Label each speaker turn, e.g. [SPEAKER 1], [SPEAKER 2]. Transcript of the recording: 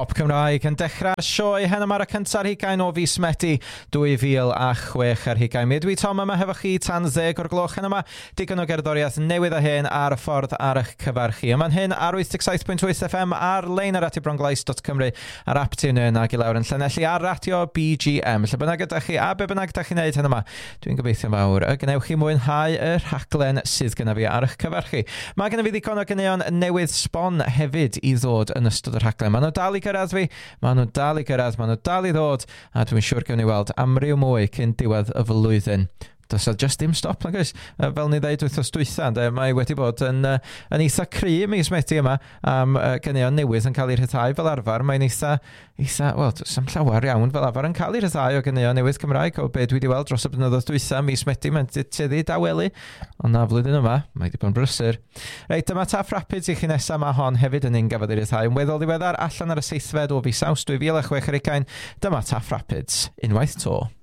[SPEAKER 1] Top Cymraeg yn dechrau'r sioe hen am ar y cynta'r hugain o fis Medi 2006 ar hugain. Mi ydw i Tom yma hefo chi tan 10 o'r gloch hen yma. Digon o gerddoriaeth newydd a hen ar y ffordd ar eich cyfarch chi. Yma'n hyn ar 87.8 FM ar lein ar radiobrongleis.cymru ar app TuneIn ag i lawr yn Llanelli ar radio BGM. Lle bynnag ydych chi a be bynnag ydych chi'n neud hen yma. Dwi'n gobeithio fawr y gwnewch chi mwynhau y rhaglen sydd gyda fi ar eich cyfarch chi. Mae gyda fi ddigon o ganeuon newydd sbon hefyd i ddod yn ystod y rhaglen. Maen nhw dal i gyrraedd fi, maen nhw dal i gyrraedd, maen nhw dal i ddod, a dwi'n siŵr gawn ni weld amryw mwy cyn diwedd y flwyddyn. Does o just dim stop, nag oes? Fel ni ddeud wythnos dwytha, mae wedi bod yn eitha cry mis Medi yma am ganeuon newydd yn cael ei rhyddhau fel arfer. Mae'n eitha, wel, sam llawer iawn fel arfer yn cael ei rhyddhau o ganeuon newydd Cymraeg o be dwi wedi weld dros y blynyddoedd dwytha mis Medi. Mae'n tyddi dawelu, ond na flwyddyn yma, mae wedi bod yn brysur. Reit, dyma Taff Rapids i chi nesaf yma hon hefyd yn un gafodd ei rhyddhau. Yn weddol ddiweddar allan ar y 7th o fis Awst 2006 ar ugain, dyma Taff Rapids, unwaith to.